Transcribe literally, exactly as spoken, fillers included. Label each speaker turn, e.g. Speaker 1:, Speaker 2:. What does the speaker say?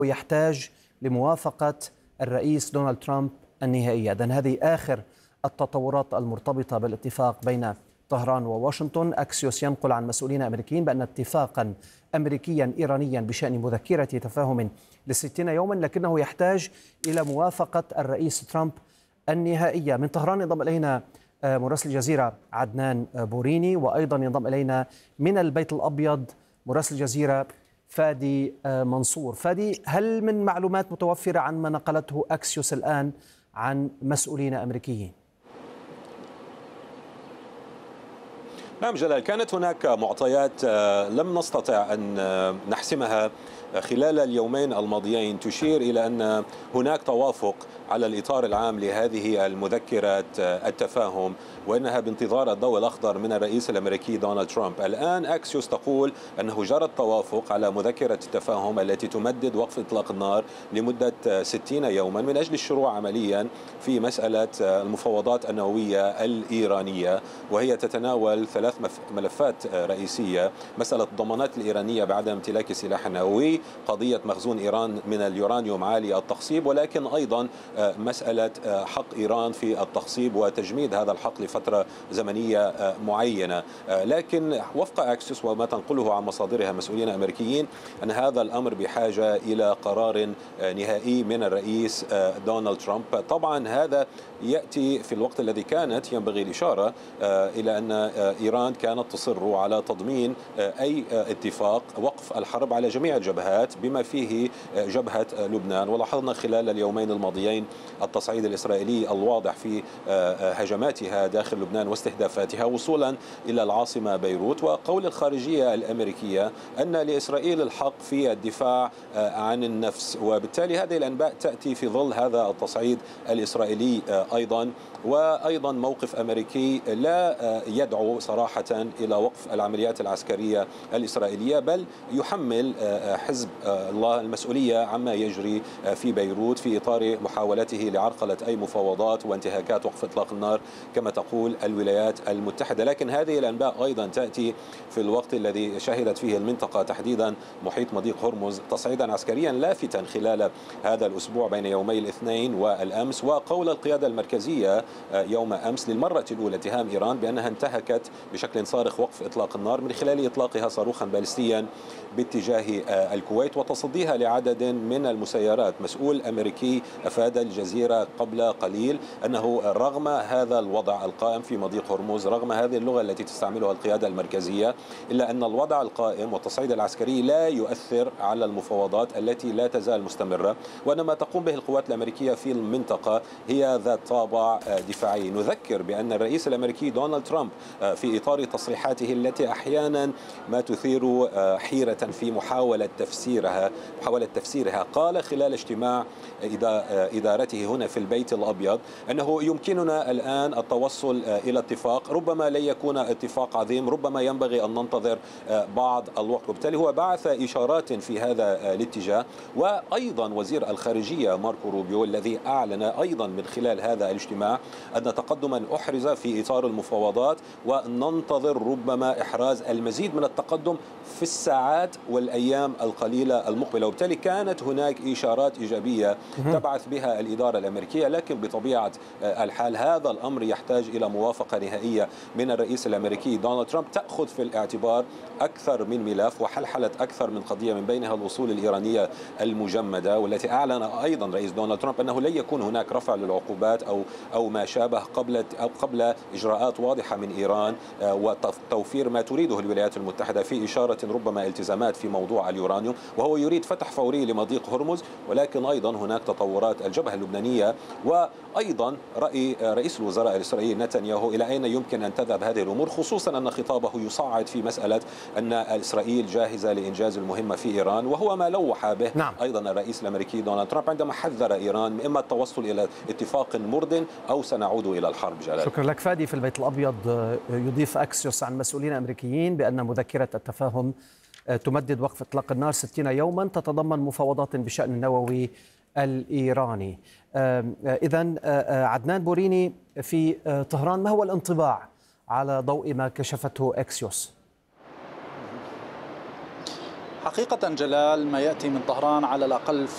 Speaker 1: يحتاج لموافقة الرئيس دونالد ترامب النهائية. إذن هذه آخر التطورات المرتبطة بالاتفاق بين طهران وواشنطن. أكسيوس ينقل عن مسؤولين أمريكيين بأن اتفاقا أمريكيا إيرانيا بشأن مذكرة تفاهم لستين يوما، لكنه يحتاج إلى موافقة الرئيس ترامب النهائية. من طهران ينضم إلينا مراسل الجزيرة عدنان بوريني، وأيضا ينضم إلينا من البيت الأبيض مراسل الجزيرة فادي منصور. فادي، هل من معلومات متوفرة عن ما نقلته أكسيوس الآن عن مسؤولين أمريكيين؟
Speaker 2: نعم جلال، كانت هناك معطيات لم نستطع أن نحسمها خلال اليومين الماضيين تشير إلى أن هناك توافق على الإطار العام لهذه المذكرة التفاهم، وأنها بانتظار الضوء الأخضر من الرئيس الأمريكي دونالد ترامب. الآن أكسيوس تقول أنه جرى التوافق على مذكرة التفاهم التي تمدد وقف إطلاق النار لمدة ستين يوما من أجل الشروع عمليا في مسألة المفاوضات النووية الإيرانية، وهي تتناول ثلاث ملفات رئيسية: مسألة الضمانات الإيرانية بعدم امتلاك سلاح نووي، قضية مخزون إيران من اليورانيوم عالي التخصيب، ولكن أيضا مسألة حق إيران في التخصيب وتجميد هذا الحق لفترة زمنية معينة. لكن وفق أكسيوس وما تنقله عن مصادرها مسؤولين أمريكيين أن هذا الأمر بحاجة إلى قرار نهائي من الرئيس دونالد ترامب. طبعا هذا يأتي في الوقت الذي كانت ينبغي الإشارة إلى أن إيران كانت تصر على تضمين أي اتفاق وقف الحرب على جميع الجبهات بما فيه جبهة لبنان. ولاحظنا خلال اليومين الماضيين التصعيد الإسرائيلي الواضح في هجماتها داخل لبنان واستهدافاتها وصولا إلى العاصمة بيروت، وقول الخارجية الأمريكية أن لإسرائيل الحق في الدفاع عن النفس. وبالتالي هذه الأنباء تأتي في ظل هذا التصعيد الإسرائيلي أيضا، وأيضا موقف أمريكي لا يدعو صراحة إلى وقف العمليات العسكرية الإسرائيلية، بل يحمل حزب الله المسؤولية عما يجري في بيروت في إطار محاولته لعرقلة أي مفاوضات وانتهاكات وقف إطلاق النار كما تقول الولايات المتحدة. لكن هذه الأنباء أيضا تأتي في الوقت الذي شهدت فيه المنطقة تحديدا محيط مضيق هرمز تصعيدا عسكريا لافتا خلال هذا الأسبوع بين يومي الاثنين والأمس، وقول القيادة المركزية يوم أمس للمرة الأولى اتهام إيران بأنها انتهكت بشكل صارخ وقف إطلاق النار من خلال إطلاقها صاروخا باليستيا باتجاه الكويت وتصديها لعدد من المسيرات. مسؤول أمريكي أفاد الجزيرة قبل قليل أنه رغم هذا الوضع القائم في مضيق هرمز، رغم هذه اللغة التي تستعملها القيادة المركزية، إلا أن الوضع القائم والتصعيد العسكري لا يؤثر على المفاوضات التي لا تزال مستمرة، وأن ما تقوم به القوات الأمريكية في المنطقة هي ذات طابع دفاعي. نذكر بأن الرئيس الأمريكي دونالد ترامب في إطار تصريحاته التي أحيانا ما تثير حيرة في محاولة تفسيرها محاولة تفسيرها قال خلال اجتماع إدارته هنا في البيت الأبيض أنه يمكننا الآن التوصل إلى اتفاق، ربما لن يكون اتفاق عظيم، ربما ينبغي أن ننتظر بعض الوقت. وبالتالي هو بعث إشارات في هذا الاتجاه. وأيضا وزير الخارجية ماركو روبيو الذي أعلن أيضا من خلال هذا الاجتماع أن تقدما أحرز في إطار المفاوضات وننتظر ربما إحراز المزيد من التقدم في الساعات والأيام القليلة المقبلة. وبالتالي كانت هناك إشارات إيجابية تبعث بها الإدارة الأمريكية، لكن بطبيعة الحال هذا الأمر يحتاج إلى موافقة نهائية من الرئيس الأمريكي دونالد ترامب تأخذ في الاعتبار أكثر من ملف وحلحلة أكثر من قضية، من بينها الأصول الإيرانية المجمدة، والتي أعلن أيضا رئيس دونالد ترامب أنه لن يكون هناك رفع للعقوبات أو أو ما شابه قبل أو قبل إجراءات واضحة من إيران وتوفير ما تريده الولايات المتحدة، في إشارة ربما التزامات في موضوع اليورانيوم، وهو يريد فتح فوري لمضيق هرمز. ولكن أيضا هناك تطورات الجبهة اللبنانية، وأيضا رأي رئيس الوزراء الإسرائيلي نتنياهو إلى أين يمكن أن تذهب هذه الأمور، خصوصا أن خطابه يصعد في مسألة أن إسرائيل جاهزة لإنجاز المهمة في إيران، وهو ما لوح به نعم. أيضا الرئيس الأمريكي دونالد ترامب عندما حذر إيران إما التوصل إلى اتفاق مرد أو سنعود إلى الحرب. جلال،
Speaker 1: شكرا لك فادي. في البيت الأبيض يضيف أكسيوس عن مسؤولين أمريكيين بأن مذكرة التفاهم تمدد وقف إطلاق النار ستين يوما، تتضمن مفاوضات بشأن النووي الإيراني. إذن عدنان بوريني في طهران، ما هو الانطباع على ضوء ما كشفته أكسيوس؟
Speaker 3: حقيقة جلال، ما يأتي من طهران على الأقل